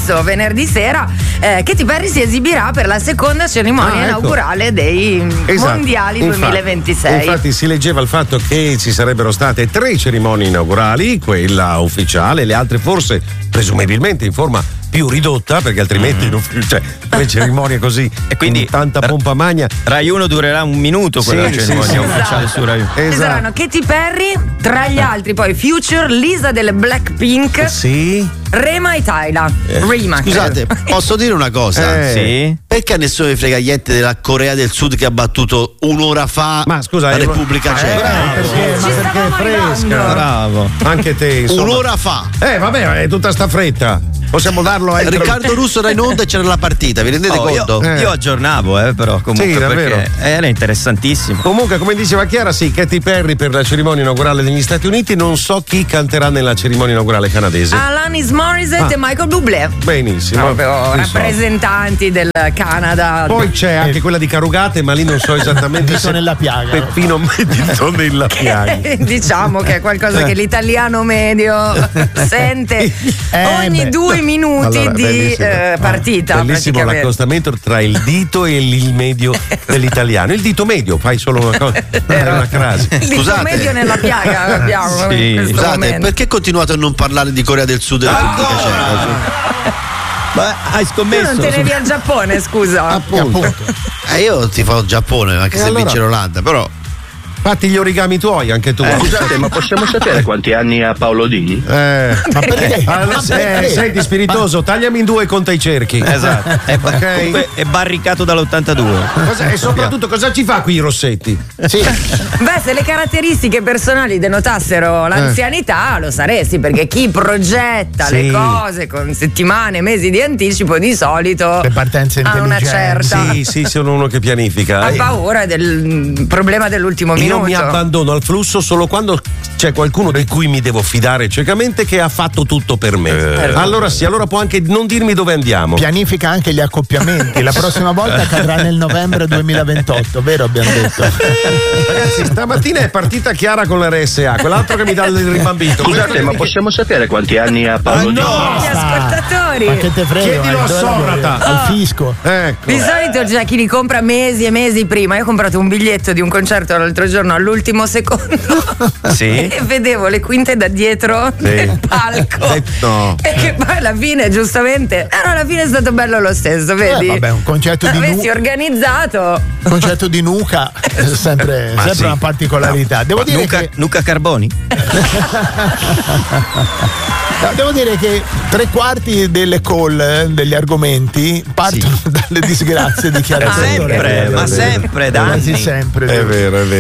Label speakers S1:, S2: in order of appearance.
S1: stesso venerdì sera Katy Perry si esibirà per la seconda cerimonia inaugurale dei mondiali 2026.
S2: Infatti si leggeva il fatto che ci sarebbero state 3 cerimonie inaugurali, quella ufficiale, le altre forse presumibilmente in forma più ridotta, perché altrimenti cioè 3 cerimonie così e quindi tanta pompa magna.
S3: Rai 1 durerà un minuto quella cerimonia ufficiale su Rai 1.
S1: Ci saranno Katy Perry, tra gli altri poi Future, Lisa delle Blackpink, Rema e Tyla.
S4: Scusate, posso dire una cosa?
S3: Sì.
S4: Perché a nessuno ne frega niente della Corea del Sud che ha battuto un'ora fa la Repubblica Ceca?
S2: Perché è fresca.
S3: Bravo.
S2: Anche te, insomma.
S4: Un'ora fa.
S2: Vabbè, è tutta sta fretta. Possiamo darlo a
S4: Riccardo Russo era in onda e c'era la partita, vi rendete conto?
S3: Io aggiornavo, però comunque perché era interessantissimo.
S2: Comunque, come diceva Chiara, Katy Perry per la cerimonia inaugurale degli Stati Uniti. Non so chi canterà nella cerimonia inaugurale canadese.
S1: Alanis Morissette e Michael Bublé.
S2: Benissimo.
S1: Proprio rappresentanti del Canada.
S2: Poi c'è anche quella di Carugate, ma lì non so esattamente
S5: se nella piaga.
S2: Peppino Dito nella piaga.
S1: Diciamo che è qualcosa che l'italiano medio sente ogni 2 minuti di partita.
S2: Bellissimo l'accostamento tra il dito e il medio dell'italiano. Il dito medio, fai solo una cosa, una crasi.
S1: Il dito medio nella piaga abbiamo in questo
S4: Scusate,
S1: momento.
S4: perché continuate a non parlare di Corea del Sud e Repubblica Ceca?
S3: Ma hai scommesso?
S1: Tu non tenevi al Giappone, scusa.
S2: Appunto.
S4: Io tifo Giappone, anche se vince l'Olanda, però.
S2: Fatti gli origami tuoi, anche tu.
S6: Scusate, ma possiamo sapere quanti anni ha Paolo Dini?
S2: Ma perché? Senti, spiritoso, tagliami in 2 e conta i cerchi.
S3: Esatto.
S2: Okay.
S3: È barricato dall'82.
S2: E soprattutto cosa ci fa qui i Rossetti?
S1: Beh, se le caratteristiche personali denotassero l'anzianità, lo saresti, perché chi progetta le cose con settimane, mesi di anticipo, di solito
S5: le partenze
S1: ha una certa.
S2: Sì, sono uno che pianifica.
S1: Ha paura del problema dell'ultimo minuto.
S2: Io mi abbandono al flusso solo quando c'è qualcuno di cui mi devo fidare ciecamente, che ha fatto tutto per me. Allora può anche non dirmi dove andiamo.
S5: Pianifica anche gli accoppiamenti. La prossima volta accadrà nel novembre 2028, vero? Abbiamo detto.
S2: Ragazzi, stamattina è partita Chiara con l'RSA, quell'altro che mi dà il ribambito.
S6: Scusate, ma possiamo sapere quanti anni ha Paolo Dini?
S1: Gli ascoltatori.
S5: Ma che te frega?
S2: Chiedilo a Socrata.
S5: Al fisco.
S2: Ecco.
S1: Di solito c'è chi li compra mesi e mesi prima. Io ho comprato un biglietto di un concerto l'altro giorno all'ultimo secondo e vedevo le quinte da dietro del palco e che poi alla fine giustamente alla fine è stato bello lo stesso, vedi?
S5: Vabbè, un concerto di
S1: avessi organizzato
S5: un concerto di Nuca sempre una particolarità. Devo dire che
S3: Nuca Carboni?
S5: devo dire che 3/4 delle call degli argomenti partono dalle disgrazie di Chiara.
S3: Sempre, ma sempre da anni.
S5: Sempre.
S2: È vero.